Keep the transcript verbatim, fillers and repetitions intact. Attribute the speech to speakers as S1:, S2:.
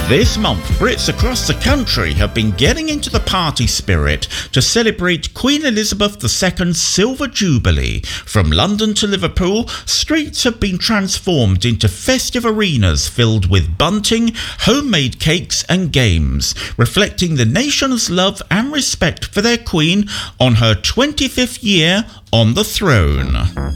S1: This month, Brits across the country have been getting into the party spirit to celebrate Queen Elizabeth the Second's Silver Jubilee. From London to Liverpool, streets have been transformed into festive arenas filled with bunting, homemade cakes and games, reflecting the nation's love and respect for their Queen on her twenty-fifth year on the throne.